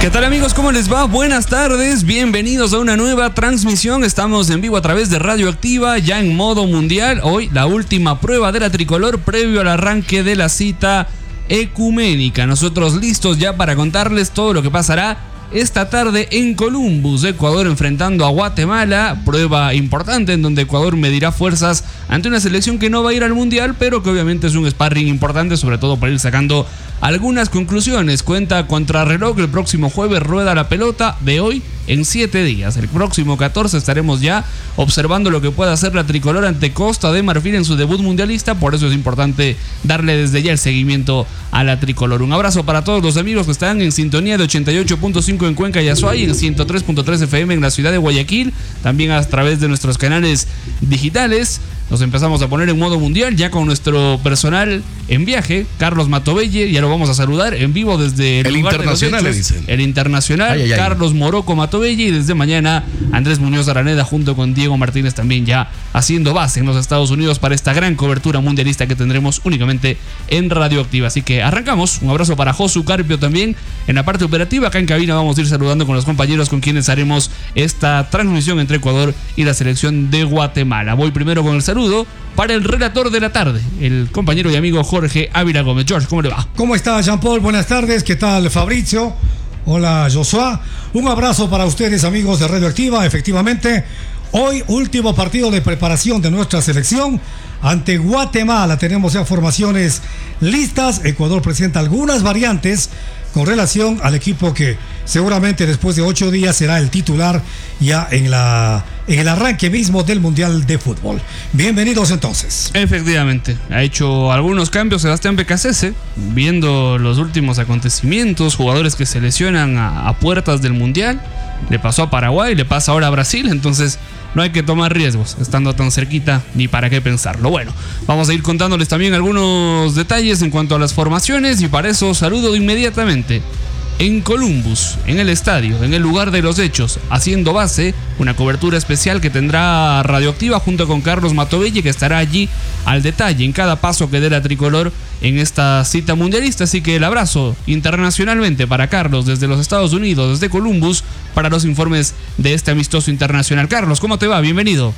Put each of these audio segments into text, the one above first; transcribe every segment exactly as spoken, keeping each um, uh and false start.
¿Qué tal, amigos? ¿Cómo les va? Buenas tardes, bienvenidos a una nueva transmisión. Estamos en vivo a través de Radioactiva, ya en modo mundial. Hoy la última prueba de la tricolor previo al arranque de la cita ecuménica. Nosotros listos ya para contarles todo lo que pasará esta tarde en Columbus, Ecuador enfrentando a Guatemala, prueba importante en donde Ecuador medirá fuerzas ante una selección que no va a ir al mundial, pero que obviamente es un sparring importante, sobre todo para ir sacando algunas conclusiones. Cuenta contrarreloj, el próximo jueves rueda la pelota, de hoy en siete días. El próximo catorce estaremos ya observando lo que pueda hacer la tricolor ante Costa de Marfil en su debut mundialista, por eso es importante darle desde ya el seguimiento a la tricolor. Un abrazo para todos los amigos que están en sintonía de ochenta y ocho punto cinco en Cuenca y Azuay, en ciento tres punto tres F M en la ciudad de Guayaquil, también a través de nuestros canales digitales. Nos empezamos a poner en modo mundial ya con nuestro personal en viaje, Carlos Matovelle, ya lo vamos a saludar en vivo desde el, el lugar internacional, de los hechos, le dicen. El internacional, ay, ay, ay. Carlos Moroco Matovelle, y desde mañana Andrés Muñoz Araneda junto con Diego Martínez también ya haciendo base en los Estados Unidos para esta gran cobertura mundialista que tendremos únicamente en Radioactiva. Así que arrancamos. Un abrazo para Josu Carpio también en la parte operativa. Acá en cabina vamos a ir saludando con los compañeros con quienes haremos esta transmisión entre Ecuador y la selección de Guatemala. Voy primero con el saludo para el relator de la tarde, el compañero y amigo Jorge Ávila Gómez. George, ¿cómo le va? ¿Cómo está, Jean-Paul? Buenas tardes. ¿Qué tal, Fabrizio? Hola, Joshua. Un abrazo para ustedes, amigos de Radioactiva. Efectivamente, hoy último partido de preparación de nuestra selección ante Guatemala. Tenemos ya formaciones listas. Ecuador presenta algunas variantes con relación al equipo que seguramente después de ocho días será el titular ya en la en el arranque mismo del Mundial de Fútbol. Bienvenidos entonces. Efectivamente, ha hecho algunos cambios Sebastián Becasese, viendo los últimos acontecimientos, jugadores que se lesionan a, a puertas del Mundial. Le pasó a Paraguay, le pasa ahora a Brasil, entonces no hay que tomar riesgos estando tan cerquita, ni para qué pensarlo. Bueno, vamos a ir contándoles también algunos detalles en cuanto a las formaciones, y para eso saludo inmediatamente en Columbus, en el estadio, en el lugar de los hechos, haciendo base, una cobertura especial que tendrá Radioactiva junto con Carlos Matovelle, que estará allí al detalle en cada paso que dé la tricolor en esta cita mundialista. Así que el abrazo internacionalmente para Carlos desde los Estados Unidos, desde Columbus, para los informes de este amistoso internacional. Carlos, ¿cómo te va? Bienvenido.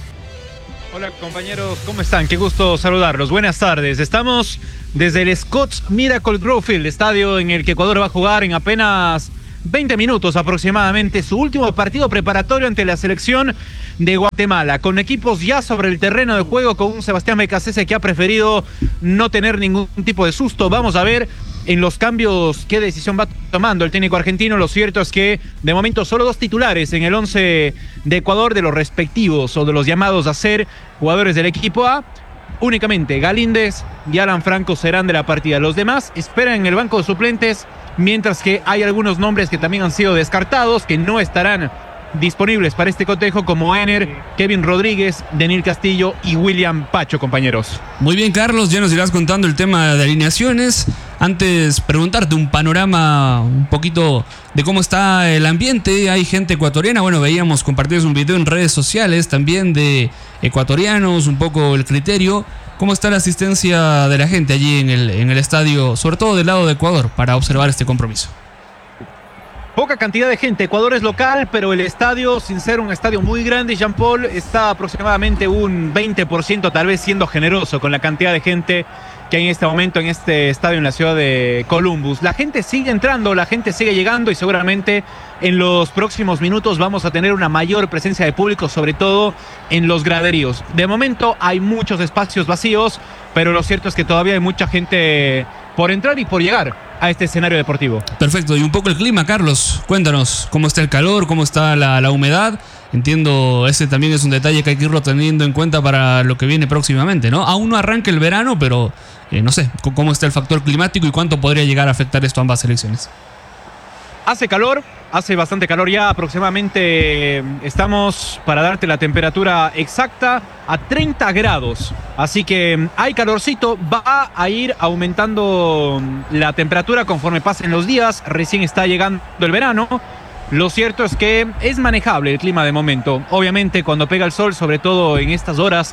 Hola, compañeros, ¿cómo están? Qué gusto saludarlos. Buenas tardes. Estamos desde el Scott's Miracle Grove Field, estadio en el que Ecuador va a jugar en apenas veinte minutos aproximadamente su último partido preparatorio ante la selección de Guatemala, con equipos ya sobre el terreno de juego, con un Sebastián Becasese que ha preferido no tener ningún tipo de susto. Vamos a ver en los cambios qué decisión va tomando el técnico argentino. Lo cierto es que de momento solo dos titulares en el once de Ecuador, de los respectivos o de los llamados a ser jugadores del equipo A. Únicamente Galíndez y Alan Franco serán de la partida. Los demás esperan en el banco de suplentes, mientras que hay algunos nombres que también han sido descartados, que no estarán disponibles para este cotejo, como Ener, Kevin Rodríguez, Denil Castillo y William Pacho, compañeros. Muy bien, Carlos, ya nos irás contando el tema de alineaciones. Antes, preguntarte un panorama un poquito de cómo está el ambiente. Hay gente ecuatoriana, bueno, veíamos compartidos un video en redes sociales también de ecuatorianos, un poco el criterio. ¿Cómo está la asistencia de la gente allí en el, en el estadio, sobre todo del lado de Ecuador, para observar este compromiso? Poca cantidad de gente. Ecuador es local, pero el estadio, sin ser un estadio muy grande, Jean-Paul, está aproximadamente un veinte por ciento, tal vez siendo generoso con la cantidad de gente que hay en este momento en este estadio en la ciudad de Columbus. La gente sigue entrando, la gente sigue llegando, y seguramente en los próximos minutos vamos a tener una mayor presencia de público, sobre todo en los graderíos. De momento hay muchos espacios vacíos, pero lo cierto es que todavía hay mucha gente por entrar y por llegar a este escenario deportivo. Perfecto, y un poco el clima, Carlos. Cuéntanos, ¿cómo está el calor? ¿Cómo está la, la humedad? Entiendo, ese también es un detalle que hay que irlo teniendo en cuenta para lo que viene próximamente, ¿no? Aún no arranca el verano, pero eh, no sé, ¿cómo está el factor climático y cuánto podría llegar a afectar esto a ambas selecciones? Hace calor, hace bastante calor ya, aproximadamente estamos, para darte la temperatura exacta, a treinta grados. Así que hay calorcito, va a ir aumentando la temperatura conforme pasen los días. Recién está llegando el verano. Lo cierto es que es manejable el clima de momento. Obviamente cuando pega el sol, sobre todo en estas horas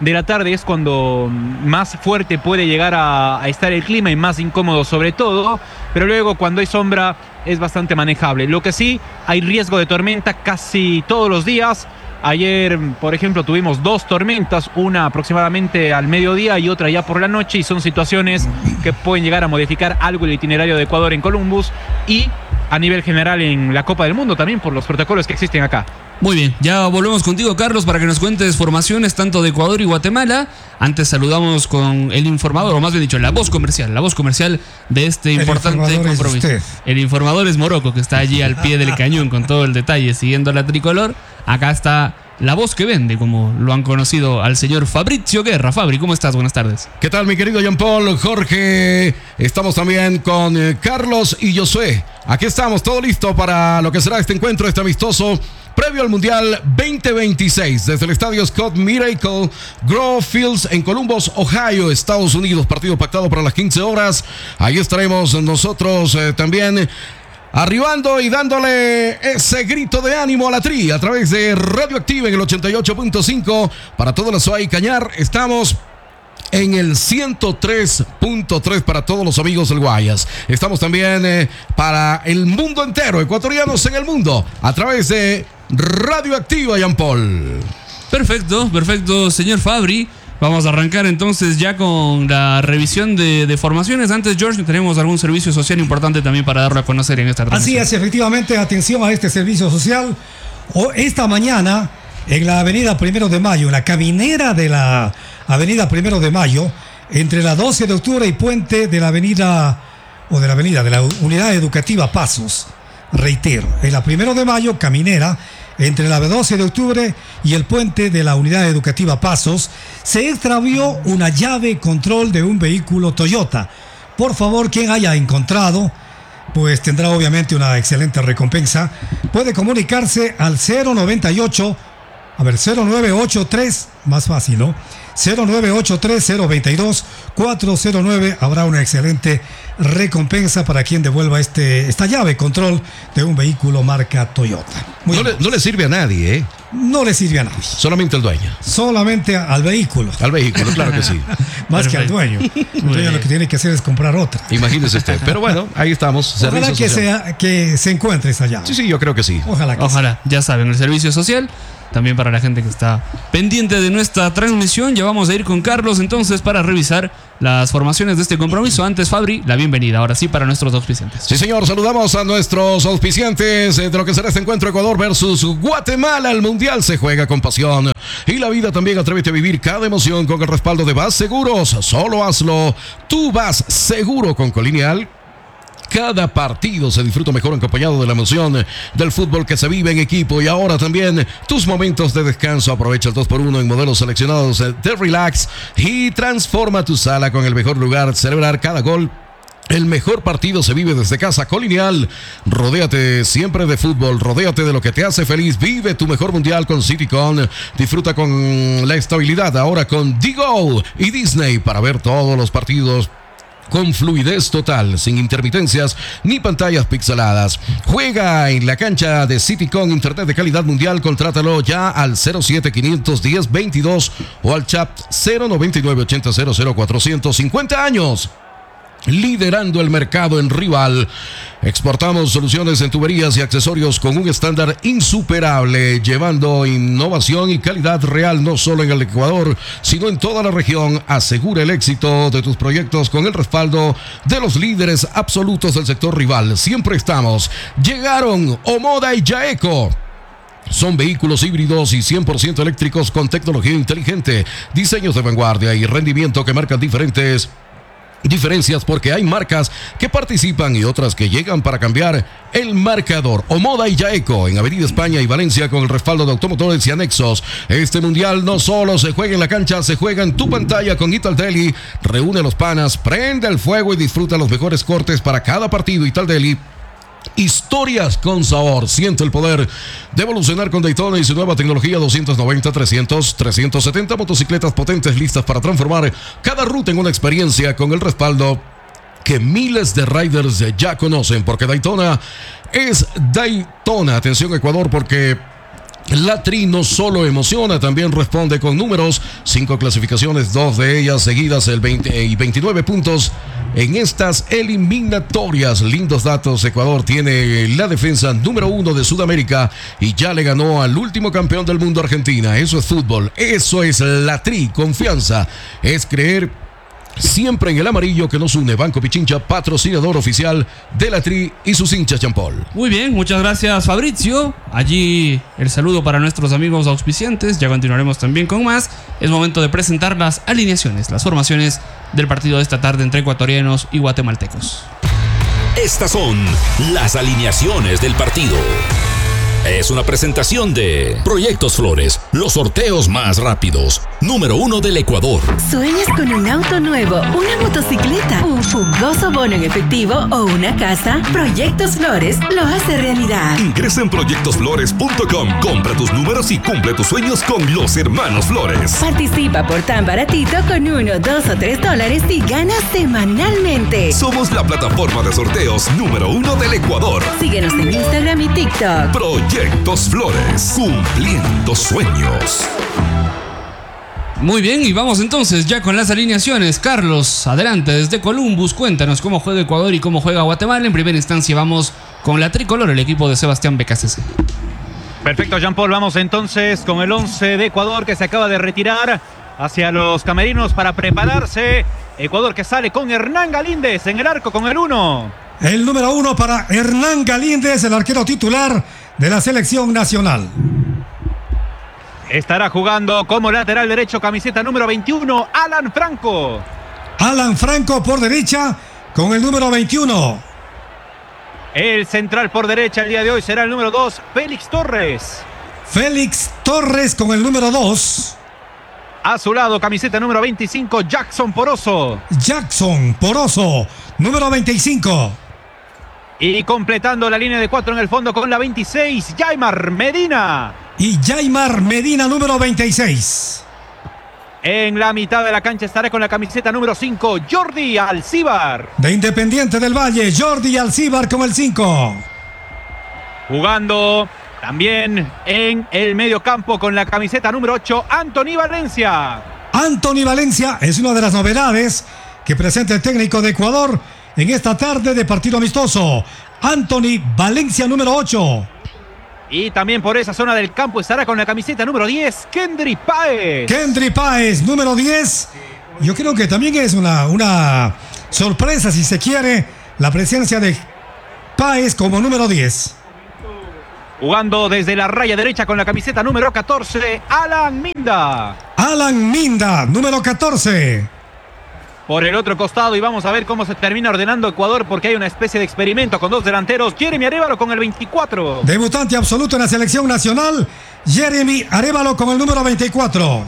de la tarde es cuando más fuerte puede llegar a, a estar el clima y más incómodo sobre todo, pero luego cuando hay sombra es bastante manejable. Lo que sí, hay riesgo de tormenta casi todos los días. Ayer, por ejemplo, tuvimos dos tormentas, una aproximadamente al mediodía y otra ya por la noche, y son situaciones que pueden llegar a modificar algo el itinerario de Ecuador en Columbus y a nivel general en la Copa del Mundo también por los protocolos que existen acá. Muy bien, ya volvemos contigo, Carlos, para que nos cuentes formaciones tanto de Ecuador y Guatemala. Antes saludamos con el informador, o más bien dicho, la voz comercial, la voz comercial de este importante compromiso. El informador es Morocco, que está allí al pie del cañón con todo el detalle, siguiendo la tricolor. Acá está la voz que vende, como lo han conocido al señor Fabrizio Guerra. Fabri, ¿cómo estás? Buenas tardes. ¿Qué tal, mi querido Jean Paul, Jorge? Estamos también con eh, Carlos y Josué. Aquí estamos, todo listo para lo que será este encuentro, este amistoso previo al Mundial veinte veintiséis, desde el estadio Scott Miracle Grove Fields en Columbus, Ohio, Estados Unidos. Partido pactado para las quince horas. Ahí estaremos nosotros eh, también arribando y dándole ese grito de ánimo a la tri a través de Radio Activa en el ochenta y ocho punto cinco para toda la Ciudad y Cañar. Estamos en el ciento tres punto tres para todos los amigos del Guayas. Estamos también eh, para el mundo entero, ecuatorianos en el mundo, a través de Radio Activa, Jean Paul. Perfecto, perfecto, señor Fabri. Vamos a arrancar entonces ya con la revisión de, de formaciones. Antes, George, tenemos algún servicio social importante también para darlo a conocer en esta transmisión. Así es, efectivamente, atención a este servicio social. O esta mañana, en la avenida Primero de Mayo, en la caminera de la avenida Primero de Mayo, entre la doce de octubre y puente de la avenida, o de la avenida de la Unidad Educativa Pasos. Reitero, en la Primero de Mayo, caminera, entre la doce de octubre y el puente de la Unidad Educativa Pasos, se extravió una llave control de un vehículo Toyota. Por favor, quien haya encontrado, pues tendrá obviamente una excelente recompensa. Puede comunicarse al cero noventa y ocho, a ver, cero nueve ocho tres, más fácil, ¿no? cero nueve ocho tres cero dos dos cuatro cero nueve. Habrá una excelente recompensa para quien devuelva este, esta llave control de un vehículo marca Toyota. Muy no, le, no le sirve a nadie, ¿eh? No le sirve a nadie. Solamente al dueño. Solamente al vehículo. Al vehículo, claro que sí. Más Perfecto. que al dueño. El dueño lo que tiene que hacer es comprar otra. Imagínese usted. Pero bueno, ahí estamos. Ojalá que, sea, que se encuentre esa llave. Sí, sí, yo creo que sí. Ojalá que Ojalá. Sí. Ya saben, el servicio social. También para la gente que está pendiente de nuestra transmisión. Ya vamos a ir con Carlos entonces para revisar las formaciones de este compromiso. Antes, Fabri, la bienvenida. Ahora sí para nuestros auspiciantes. Sí, señor. Saludamos a nuestros auspiciantes de lo que será este encuentro Ecuador versus Guatemala. El Mundial se juega con pasión. Y la vida también. Atrévete a vivir cada emoción con el respaldo de Vas Seguros. Solo hazlo. Tú vas seguro con Colinial. Cada partido se disfruta mejor acompañado de la emoción del fútbol que se vive en equipo. Y ahora también tus momentos de descanso. Aprovecha el dos por uno en modelos seleccionados de Relax y transforma tu sala con el mejor lugar. Celebrar cada gol. El mejor partido se vive desde casa. Colinial, rodéate siempre de fútbol, rodéate de lo que te hace feliz. Vive tu mejor mundial con CityCon. Disfruta con la estabilidad ahora con Digo y Disney para ver todos los partidos con fluidez total, sin intermitencias ni pantallas pixeladas. Juega en la cancha de CityCon, internet de calidad mundial. Contrátalo ya al cero siete cinco uno cero veintidós o al chat cero noventa y nueve ochenta cero cero cuatrocientos. cincuenta años liderando el mercado en Rival. Exportamos soluciones en tuberías y accesorios con un estándar insuperable, llevando innovación y calidad real no solo en el Ecuador, sino en toda la región. Asegura el éxito de tus proyectos con el respaldo de los líderes absolutos del sector Rival. Siempre estamos. Llegaron Omoda y Yaeco. Son vehículos híbridos y cien por ciento eléctricos con tecnología inteligente, diseños de vanguardia y rendimiento que marcan diferentes diferencias, porque hay marcas que participan y otras que llegan para cambiar el marcador. Omoda y Yaeco en Avenida España y Valencia con el respaldo de automotores y anexos. Este mundial no solo se juega en la cancha, se juega en tu pantalla con Italdelli. Reúne a los panas, prende el fuego y disfruta los mejores cortes para cada partido. Italdelli, historias con sabor. Siente el poder de evolucionar con Daytona y su nueva tecnología doscientos noventa, trescientos, trescientos setenta motocicletas potentes listas para transformar cada ruta en una experiencia con el respaldo que miles de riders ya conocen, porque Daytona es Daytona. Atención Ecuador, porque La Tri no solo emociona, también responde con números. Cinco clasificaciones, dos de ellas seguidas el veinte y veintinueve puntos en estas eliminatorias. Lindos datos. Ecuador tiene la defensa número uno de Sudamérica y ya le ganó al último campeón del mundo, Argentina. Eso es fútbol, eso es la Tri. Confianza es creer siempre en el amarillo que nos une. Banco Pichincha, patrocinador oficial de la Tri y sus hinchas, Jean Paul. Muy bien, muchas gracias, Fabrizio. Allí el saludo para nuestros amigos auspiciantes. Ya continuaremos también con más. Es momento de presentar las alineaciones, las formaciones del partido de esta tarde entre ecuatorianos y guatemaltecos. Estas son las alineaciones del partido. Es una presentación de Proyectos Flores, los sorteos más rápidos, número uno del Ecuador. ¿Sueñas con un auto nuevo, una motocicleta, un jugoso bono en efectivo o una casa? Proyectos Flores lo hace realidad. Ingresa en proyectos flores punto com, compra tus números y cumple tus sueños con los hermanos Flores. Participa por tan baratito con uno, dos o tres dólares y ganas semanalmente. Somos la plataforma de sorteos número uno del Ecuador. Síguenos en Instagram y TikTok. Proyectos Flores, cumpliendo sueños. Muy bien, y vamos entonces ya con las alineaciones. Carlos, adelante desde Columbus, cuéntanos cómo juega Ecuador y cómo juega Guatemala. En primera instancia vamos con la tricolor, el equipo de Sebastián Becasese. Perfecto, Jean Paul, vamos entonces con el once de Ecuador que se acaba de retirar hacia los camerinos para prepararse. Ecuador que sale con Hernán Galíndez en el arco con el uno. El número uno para Hernán Galíndez, el arquero titular de la selección nacional. Estará jugando como lateral derecho, camiseta número veintiuno, Alan Franco. Alan Franco por derecha con el número veintiuno. El central por derecha el día de hoy será el número dos, Félix Torres. Félix Torres con el número dos. A su lado, camiseta número veinticinco, Jackson Poroso. Jackson Poroso, número veinticinco. Y completando la línea de cuatro en el fondo con la veintiséis, Jaimar Medina. Y Jaimar Medina, número veintiséis. En la mitad de la cancha estará con la camiseta número cinco, Jordi Alcíbar. De Independiente del Valle, Jordi Alcíbar con el cinco. Jugando también en el medio campo con la camiseta número ocho, Anthony Valencia. Anthony Valencia es una de las novedades que presenta el técnico de Ecuador en esta tarde de partido amistoso. Anthony Valencia, número ocho. Y también por esa zona del campo estará con la camiseta número diez, Kendry Páez. Kendry Páez, número diez. Yo creo que también es una, una sorpresa, si se quiere, la presencia de Páez como número diez. Jugando desde la raya derecha con la camiseta número catorce, Alan Minda. Alan Minda, número catorce. Por el otro costado, y vamos a ver cómo se termina ordenando Ecuador, porque hay una especie de experimento con dos delanteros. Jeremy Arévalo con el veinticuatro. Debutante absoluto en la selección nacional, Jeremy Arévalo con el número veinticuatro.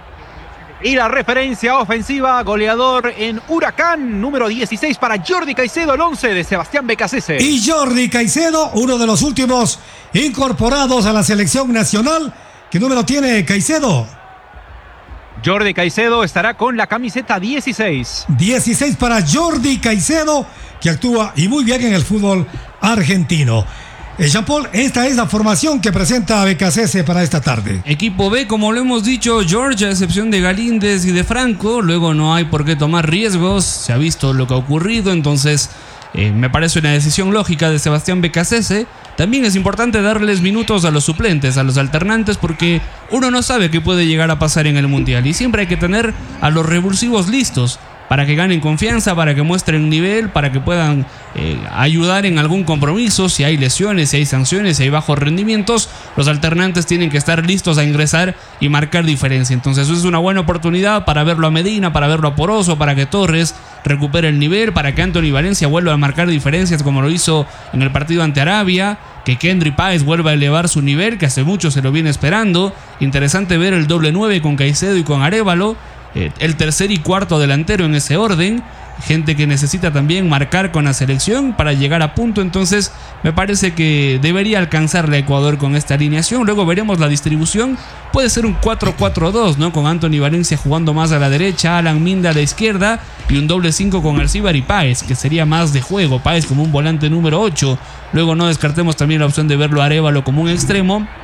Y la referencia ofensiva, goleador en Huracán, número dieciséis para Jordi Caicedo, el once de Sebastián Becasese. Y Jordi Caicedo, uno de los últimos incorporados a la selección nacional. ¿Qué número tiene Caicedo? Jordi Caicedo estará con la camiseta dieciséis. dieciséis para Jordi Caicedo, que actúa y muy bien en el fútbol argentino. Eh, Jean Paul, esta es la formación que presenta Becasese para esta tarde. Equipo B, como lo hemos dicho, George, a excepción de Galíndez y de Franco. Luego no hay por qué tomar riesgos. Se ha visto lo que ha ocurrido, entonces eh, me parece una decisión lógica de Sebastián Becasese. También es importante darles minutos a los suplentes, a los alternantes, porque uno no sabe qué puede llegar a pasar en el Mundial. Y siempre hay que tener a los revulsivos listos para que ganen confianza, para que muestren nivel, para que puedan eh, ayudar en algún compromiso. Si hay lesiones, si hay sanciones, si hay bajos rendimientos, los alternantes tienen que estar listos a ingresar y marcar diferencia. Entonces eso es una buena oportunidad para verlo a Medina, para verlo a Poroso, para que Torres recupere el nivel, para que Anthony Valencia vuelva a marcar diferencias como lo hizo en el partido ante Arabia, que Kendry Páez vuelva a elevar su nivel, que hace mucho se lo viene esperando. Interesante ver el doble nueve con Caicedo y con Arévalo, eh, el tercer y cuarto delantero en ese orden, gente que necesita también marcar con la selección para llegar a punto. Entonces me parece que debería alcanzarle a Ecuador con esta alineación. Luego veremos la distribución. Puede ser un cuatro cuatro dos, ¿no? Con Anthony Valencia jugando más a la derecha, Alan Minda a la izquierda y un doble cinco con Alcíbar y Páez, que sería más de juego. Páez como un volante número ocho. Luego no descartemos también la opción de verlo a Arévalo como un extremo,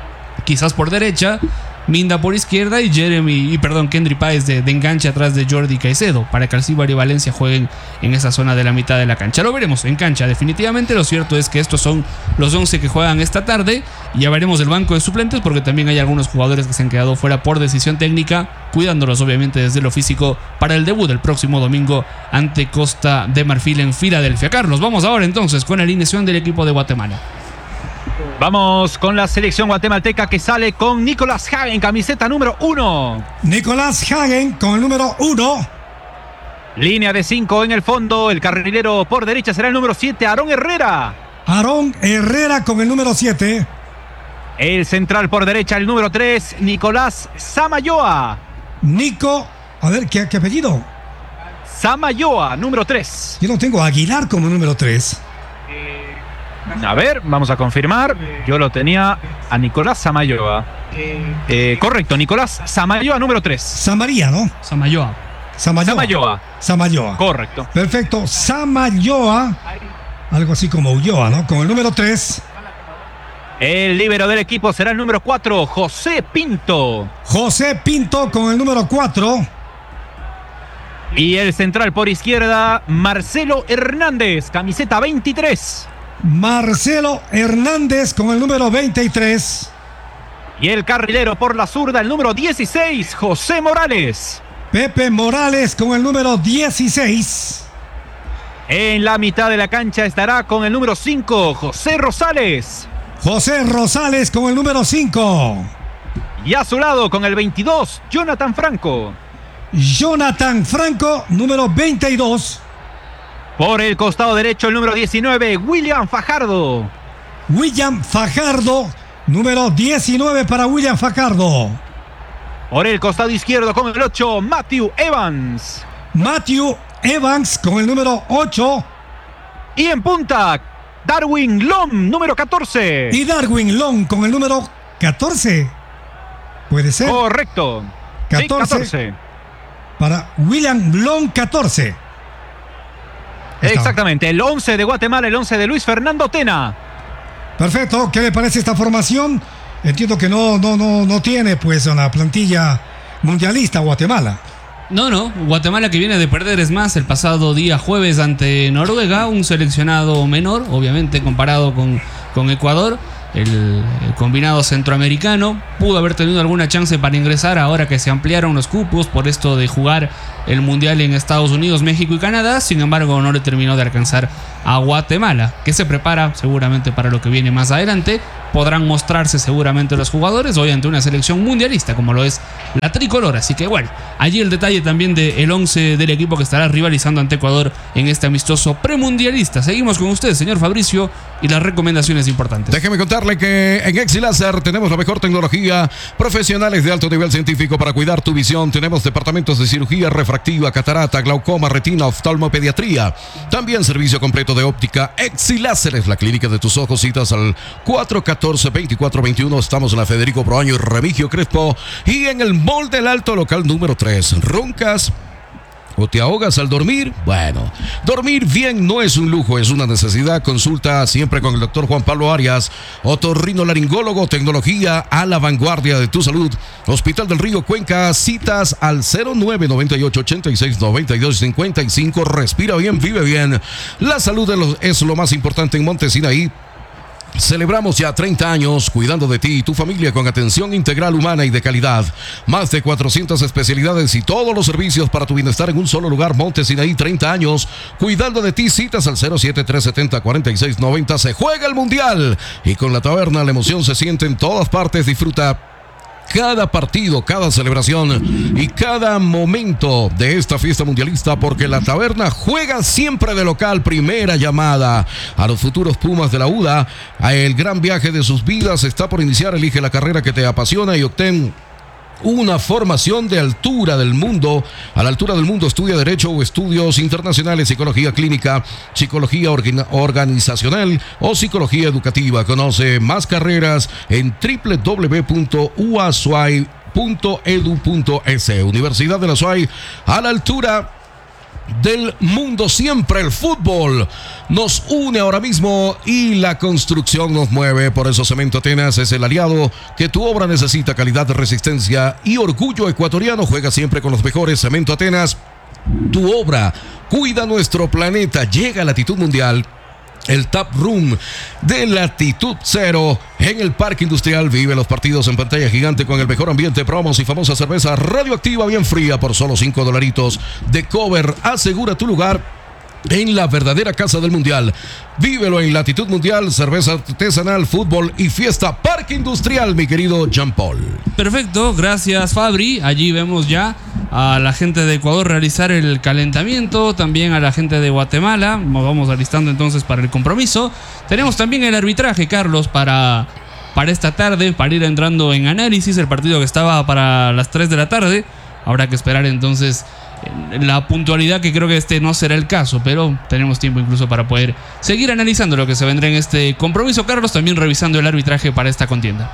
quizás por derecha, Minda por izquierda y Jeremy, y perdón, Kendry Páez de, de enganche atrás de Jordi Caicedo, para que Alcibar y Valencia jueguen en esa zona de la mitad de la cancha. Lo veremos en cancha definitivamente. Lo cierto es que estos son los once que juegan esta tarde, y ya veremos el banco de suplentes, porque también hay algunos jugadores que se han quedado fuera por decisión técnica, cuidándolos obviamente desde lo físico para el debut el próximo domingo ante Costa de Marfil en Filadelfia. Carlos, vamos ahora entonces con la alineación del equipo de Guatemala. Vamos con la selección guatemalteca, que sale con Nicolás Hagen, camiseta número uno. Nicolás Hagen con el número uno. Línea de cinco en el fondo. El carrilero por derecha será el número siete, Aarón Herrera. Aarón Herrera con el número siete. El central por derecha, el número tres, Nicolás Samayoa. Nico, a ver, ¿qué, qué apellido? Samayoa, número tres. Yo no tengo Aguilar como número tres. A ver, vamos a confirmar. Yo lo tenía a Nicolás Samayoa. Eh, correcto, Nicolás Samayoa, número tres. Samaría, ¿no? Samayoa. Samayoa. Samayoa. Samayoa. Correcto. Perfecto. Samayoa. Algo así como Ulloa, ¿no? Con el número tres. El líbero del equipo será el número cuatro, José Pinto. José Pinto con el número cuatro. Y el central por izquierda, Marcelo Hernández, camiseta veintitrés. Marcelo Hernández con el número veintitrés. Y el carrilero por la zurda, el número dieciséis, José Morales. Pepe Morales con el número dieciséis. En la mitad de la cancha estará con el número cinco, José Rosales. José Rosales con el número cinco. Y a su lado con el veintidós, Jonathan Franco. Jonathan Franco, número veintidós. Por el costado derecho, el número diecinueve, William Fajardo. William Fajardo, número diecinueve para William Fajardo. Por el costado izquierdo con el ocho, Matthew Evans. Matthew Evans con el número ocho. Y en punta, Darwin Lom, número catorce. Y Darwin Lom con el número catorce. ¿Puede ser? Correcto. catorce. Sí, catorce. Para William Lom, catorce. Exactamente, el once de Guatemala, el once de Luis Fernando Tena. Perfecto, ¿qué le parece esta formación? Entiendo que no, no, no, no tiene pues una plantilla mundialista Guatemala. No, no, Guatemala, que viene de perder, es más, el pasado día jueves ante Noruega, un seleccionado menor, obviamente comparado con, con Ecuador. El, el combinado centroamericano pudo haber tenido alguna chance para ingresar ahora que se ampliaron los cupos por esto de jugar el mundial en Estados Unidos, México y Canadá. Sin embargo, no le terminó de alcanzar a Guatemala, que se prepara seguramente para lo que viene más adelante. Podrán mostrarse seguramente los jugadores hoy ante una selección mundialista como lo es la tricolor. Así que bueno, allí el detalle también del once del equipo que estará rivalizando ante Ecuador en este amistoso premundialista. Seguimos con usted, señor Fabricio, y las recomendaciones importantes. Déjeme contarle que en Exiláser tenemos la mejor tecnología, profesionales de alto nivel científico para cuidar tu visión. Tenemos departamentos de cirugía refractiva, catarata, glaucoma, retina, oftalmopediatría. También servicio completo de óptica. Exiláser es la clínica de tus ojos. Citas al cuatro catorce, veinticuatro veintiuno. Estamos en la Federico Proaño y Remigio Crespo. Y en el Mall del Alto, local número tres. ¿Roncas o te ahogas al dormir? Bueno, dormir bien no es un lujo, es una necesidad. Consulta siempre con el doctor Juan Pablo Arias, otorrinolaringólogo, tecnología a la vanguardia de tu salud. Hospital del Río Cuenca, citas al cero nueve noventa y ocho, ochenta y seis, noventa y dos, cincuenta y cinco. Respira bien, vive bien. La salud es lo más importante en Monte Sinaí. Celebramos ya treinta años cuidando de ti y tu familia con atención integral, humana y de calidad. Más de cuatrocientas especialidades y todos los servicios para tu bienestar en un solo lugar. Monte Sinaí, treinta años cuidando de ti. Citas al cero siete, tres setenta, cuarenta y seis noventa. Se juega el mundial y con la taberna la emoción se siente en todas partes. Disfruta cada partido, cada celebración y cada momento de esta fiesta mundialista, porque la taberna juega siempre de local. Primera llamada a los futuros Pumas de la U D A. El gran viaje de sus vidas está por iniciar. Elige la carrera que te apasiona y obtén una formación de altura del mundo. A la altura del mundo. Estudia Derecho o Estudios Internacionales, Psicología Clínica, Psicología orga- Organizacional o Psicología Educativa. Conoce más carreras en doble u doble u doble u punto u a s u a i punto e d u punto e s. Universidad de la S U A Y, a la altura del mundo. Siempre el fútbol nos une ahora mismo y la construcción nos mueve. Por eso Cemento Atenas es el aliado que tu obra necesita. Calidad, resistencia y orgullo ecuatoriano. Juega siempre con los mejores. Cemento Atenas, tu obra cuida nuestro planeta. Llega a Latitud Mundial, el Tap Room de Latitud Cero en el Parque Industrial. Vive los partidos en pantalla gigante con el mejor ambiente, promos y famosa cerveza radioactiva bien fría por solo cinco dolaritos de cover. Asegura tu lugar en la verdadera casa del Mundial. Vívelo en Latitud Mundial, cerveza artesanal, fútbol y fiesta. Parque Industrial, mi querido Jean Paul. Perfecto, gracias Fabri. Allí vemos ya a la gente de Ecuador realizar el calentamiento, también a la gente de Guatemala. Nos vamos alistando entonces para el compromiso. Tenemos también el arbitraje, Carlos, para, para esta tarde, para ir entrando en análisis. El partido que estaba para las tres de la tarde. Habrá que esperar entonces la puntualidad, que creo que este no será el caso, pero tenemos tiempo incluso para poder seguir analizando lo que se vendrá en este compromiso. Carlos, también revisando el arbitraje para esta contienda.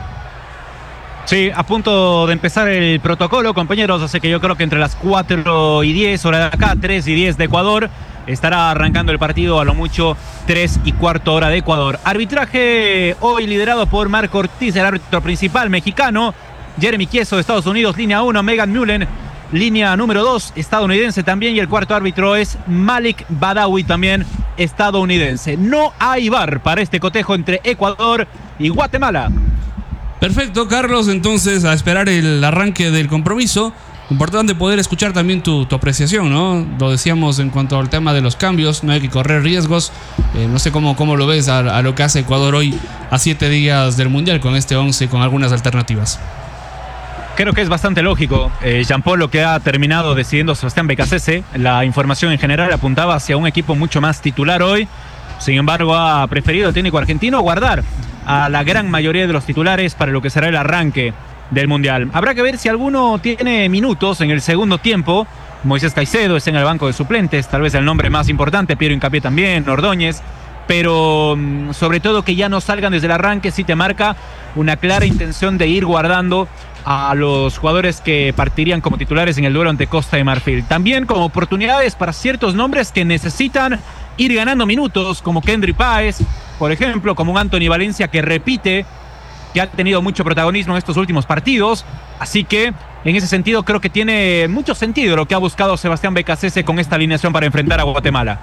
Sí, a punto de empezar el protocolo, compañeros, así que yo creo que entre las cuatro y diez, hora de acá, tres y diez de Ecuador, estará arrancando el partido, a lo mucho tres y cuarto hora de Ecuador. Arbitraje hoy liderado por Marco Ortiz, el árbitro principal mexicano. Jeremy Kieso de Estados Unidos, línea uno, Megan Mullen, línea número dos, estadounidense también, y el cuarto árbitro es Malik Badawi, también estadounidense. No hay V A R para este cotejo entre Ecuador y Guatemala. Perfecto, Carlos, entonces a esperar el arranque del compromiso. Importante poder escuchar también tu, tu apreciación, ¿no? Lo decíamos en cuanto al tema de los cambios, no hay que correr riesgos. Eh, no sé cómo, cómo lo ves a, a lo que hace Ecuador hoy a siete días del Mundial con este once, con algunas alternativas. Creo que es bastante lógico. Eh, Jean Paul, lo que ha terminado decidiendo Sebastián Becasese, la información en general apuntaba hacia un equipo mucho más titular hoy. Sin embargo, ha preferido el técnico argentino guardar a la gran mayoría de los titulares para lo que será el arranque del Mundial. Habrá que ver si alguno tiene minutos en el segundo tiempo. Moisés Caicedo está en el banco de suplentes, tal vez el nombre más importante, Piero Hincapié también, Ordóñez. Pero sobre todo que ya no salgan desde el arranque, sí te marca una clara intención de ir guardando a los jugadores que partirían como titulares en el duelo ante Costa de Marfil. También como oportunidades para ciertos nombres que necesitan ir ganando minutos, como Kendry Páez, por ejemplo, como un Anthony Valencia que repite, que ha tenido mucho protagonismo en estos últimos partidos. Así que en ese sentido creo que tiene mucho sentido lo que ha buscado Sebastián Becasese con esta alineación para enfrentar a Guatemala.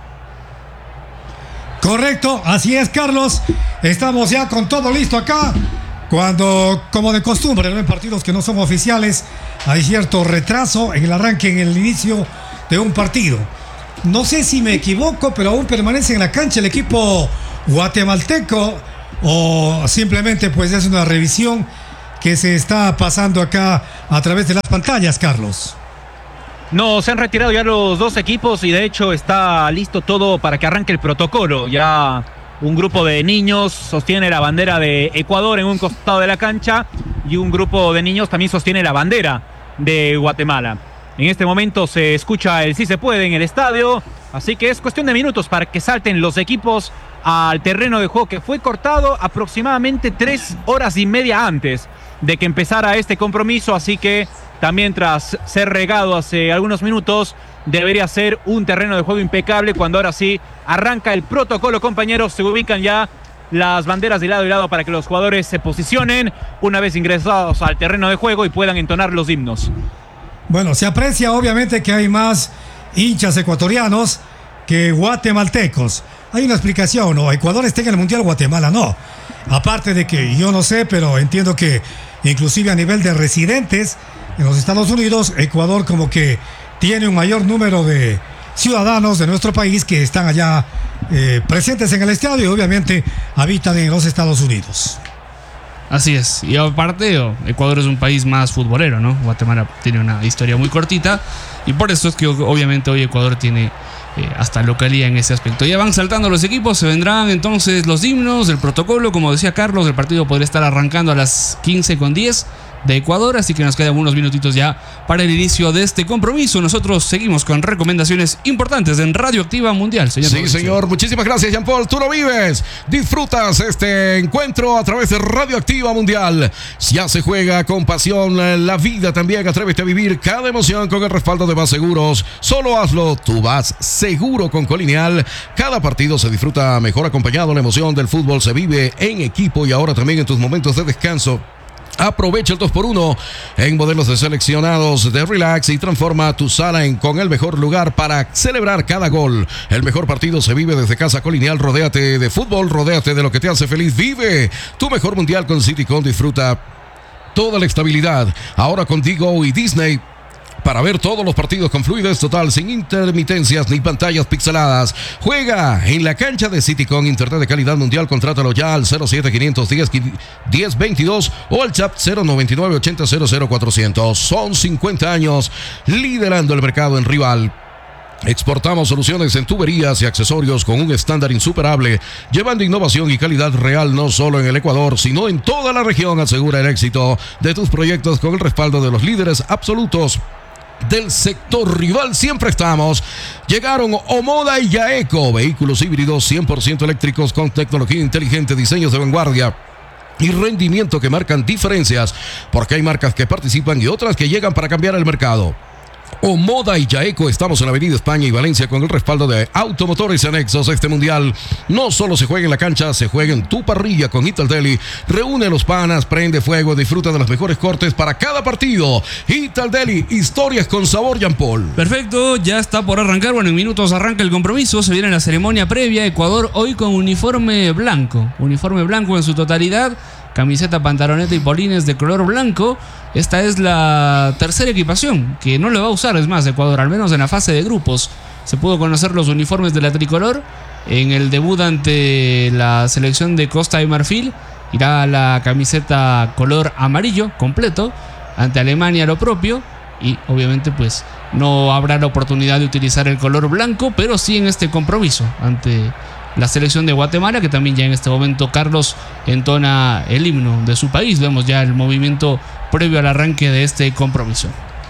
Correcto, así es, Carlos. Estamos ya con todo listo acá. Cuando, como de costumbre, ¿no?, en partidos que no son oficiales, hay cierto retraso en el arranque, en el inicio de un partido. No sé si me equivoco, pero aún permanece en la cancha el equipo guatemalteco, o simplemente pues es una revisión que se está pasando acá a través de las pantallas, Carlos. No, se han retirado ya los dos equipos y de hecho está listo todo para que arranque el protocolo. Ya un grupo de niños sostiene la bandera de Ecuador en un costado de la cancha y un grupo de niños también sostiene la bandera de Guatemala. En este momento se escucha el sí se puede en el estadio, así que es cuestión de minutos para que salten los equipos al terreno de juego, que fue cortado aproximadamente tres horas y media antes de que empezara este compromiso, así que también tras ser regado hace algunos minutos, debería ser un terreno de juego impecable cuando ahora sí arranca el protocolo, compañeros. Se ubican ya las banderas de lado y lado para que los jugadores se posicionen una vez ingresados al terreno de juego y puedan entonar los himnos. Bueno, se aprecia obviamente que hay más hinchas ecuatorianos que guatemaltecos. Hay una explicación, ¿no? Ecuador está en el Mundial, Guatemala no. Aparte de que yo no sé, pero entiendo que inclusive a nivel de residentes en los Estados Unidos, Ecuador como que tiene un mayor número de ciudadanos de nuestro país que están allá eh, presentes en el estadio y obviamente habitan en los Estados Unidos. Así es, y aparte Ecuador es un país más futbolero, ¿no? Guatemala tiene una historia muy cortita y por eso es que obviamente hoy Ecuador tiene eh, hasta localía en ese aspecto. Ya van saltando los equipos, se vendrán entonces los himnos, el protocolo, como decía Carlos, el partido podría estar arrancando a las quince con diez, de Ecuador, así que nos quedan unos minutitos ya para el inicio de este compromiso. Nosotros seguimos con recomendaciones importantes en Radioactiva Mundial, señor. Sí, señor, muchísimas gracias, Jean Paul. Tú lo vives, disfrutas este encuentro a través de Radioactiva Mundial. Ya se juega con pasión la vida también. Atrévete a vivir cada emoción con el respaldo de Vas Seguros. Solo hazlo, tú vas seguro con Colineal. Cada partido se disfruta mejor acompañado. La emoción del fútbol se vive en equipo y ahora también en tus momentos de descanso. Aprovecha el dos por uno en modelos de seleccionados de Relax y transforma tu sala en con el mejor lugar para celebrar cada gol. El mejor partido se vive desde casa. Colineal. Rodéate de fútbol, rodéate de lo que te hace feliz. Vive tu mejor mundial con Citycon. Disfruta toda la estabilidad ahora con Digo y Disney para ver todos los partidos con fluidez total, sin intermitencias ni pantallas pixeladas. Juega en la cancha de Citycon, internet de calidad mundial. Contrátalo ya al cero siete cinco uno cero diez veintidós o al chat cero noventa y nueve ochenta cero cero cuatrocientos. Son cincuenta años liderando el mercado en Rival. Exportamos soluciones en tuberías y accesorios con un estándar insuperable, llevando innovación y calidad real no solo en el Ecuador, sino en toda la región. Asegura el éxito de tus proyectos con el respaldo de los líderes absolutos del sector Rival. Siempre estamos. Llegaron Omoda y Yaeco, vehículos híbridos cien por ciento eléctricos con tecnología inteligente, diseños de vanguardia y rendimiento que marcan diferencias, porque hay marcas que participan y otras que llegan para cambiar el mercado. Omoda y Yaeco, estamos en la Avenida España y Valencia con el respaldo de Automotores Anexos. Este mundial no solo se juega en la cancha, se juega en tu parrilla con Italdeli. Reúne a los panas, prende fuego, disfruta de los mejores cortes para cada partido. Italdeli, historias con sabor, Jean Paul. Perfecto, ya está por arrancar. Bueno, en minutos arranca el compromiso. Se viene la ceremonia previa. Ecuador hoy con uniforme blanco. Uniforme blanco en su totalidad. Camiseta, pantaloneta y polines de color blanco. Esta es la tercera equipación que no le va a usar, es más, Ecuador, al menos en la fase de grupos. Se pudo conocer los uniformes de la tricolor en el debut ante la selección de Costa de Marfil. Irá la camiseta color amarillo completo, ante Alemania lo propio. Y obviamente pues no habrá la oportunidad de utilizar el color blanco, pero sí en este compromiso ante la selección de Guatemala, que también ya en este momento Carlos entona el himno de su país. Vemos ya el movimiento previo al arranque de este compromiso.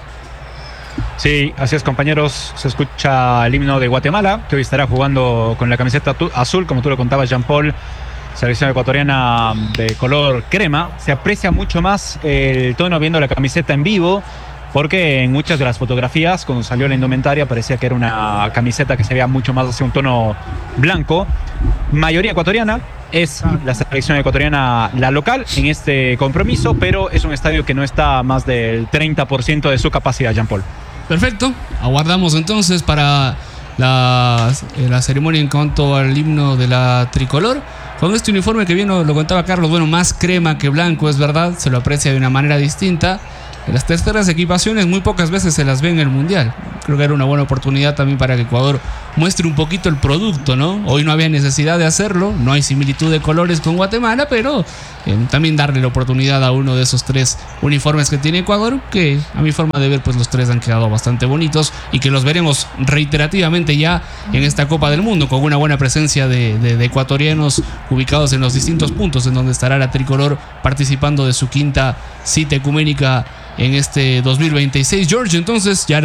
Sí, así es, compañeros. Se escucha el himno de Guatemala, que hoy estará jugando con la camiseta azul, como tú lo contabas, Jean Paul. Selección ecuatoriana de color crema. Se aprecia mucho más el tono viendo la camiseta en vivo, porque en muchas de las fotografías, cuando salió la indumentaria, parecía que era una camiseta que se veía mucho más hacia un tono blanco. Mayoría ecuatoriana, es la selección ecuatoriana la local en este compromiso, pero es un estadio que no está a más del treinta por ciento de su capacidad, Jean Paul. Perfecto, aguardamos entonces para la, la ceremonia en cuanto al himno de la tricolor. Con este uniforme que bien lo, lo contaba Carlos, bueno, más crema que blanco, es verdad, se lo aprecia de una manera distinta. Las terceras equipaciones muy pocas veces se las ve en el Mundial. Creo que era una buena oportunidad también para que Ecuador muestre un poquito el producto, ¿no? Hoy no había necesidad de hacerlo, no hay similitud de colores con Guatemala, pero eh, también darle la oportunidad a uno de esos tres uniformes que tiene Ecuador, que a mi forma de ver pues los tres han quedado bastante bonitos y que los veremos reiterativamente ya en esta Copa del Mundo, con una buena presencia de, de, de ecuatorianos ubicados en los distintos puntos en donde estará la tricolor participando de su quinta cita ecuménica en este dos mil veintiséis. George, entonces ya